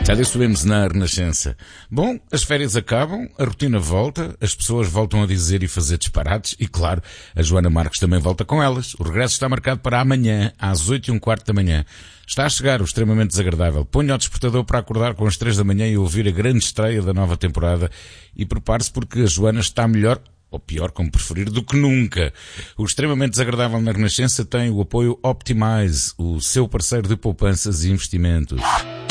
Já dissemos na Renascença. Bom, as férias acabam, a rotina volta, as pessoas voltam a dizer e fazer disparates e, claro, a Joana Marques também volta com elas. O regresso está marcado para amanhã, às 8h15 da manhã. Está a chegar o extremamente desagradável. Ponha o despertador para acordar com as 3 da manhã e ouvir a grande estreia da nova temporada e prepare-se porque a Joana está melhor, ou pior, como preferir, do que nunca. O extremamente desagradável na Renascença tem o apoio Optimize, o seu parceiro de poupanças e investimentos.